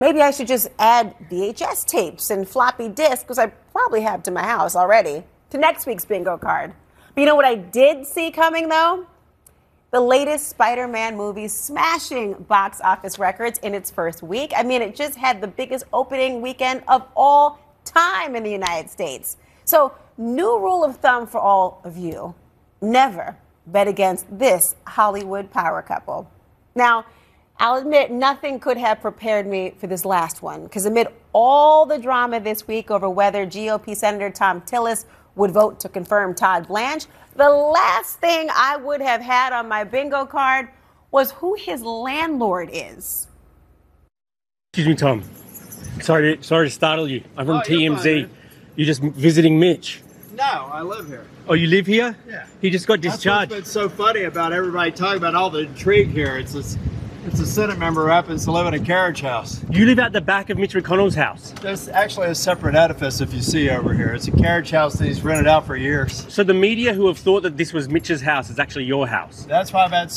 Maybe I should just add VHS tapes and floppy disks, because I probably have to my house already, to next week's bingo card. But you know what I did see coming, though? The latest Spider-Man movie smashing box office records in its first week. I mean, it just had the biggest opening weekend of all time in the United States. So, new rule of thumb for all of you: never bet against this Hollywood power couple. Now, I'll admit nothing could have prepared me for this last one, because amid all the drama this week over whether GOP Senator Thom Tillis would vote to confirm Todd Blanche, the last thing I would have had on my bingo card was who his landlord is. Excuse me, Tom. Sorry to startle you. I'm from TMZ. Fine, you're just visiting Mitch. no, I live here. Oh, you live here? Yeah. He just got discharged. That's what's been so funny about everybody talking about all the intrigue here. It's a Senate member who happens to live in a carriage house. You live out the back of Mitch McConnell's house. There's actually a separate edifice, if you see over here. It's a carriage house that he's rented out for years. So the media who have thought that this was Mitch's house is actually your house. That's why I've had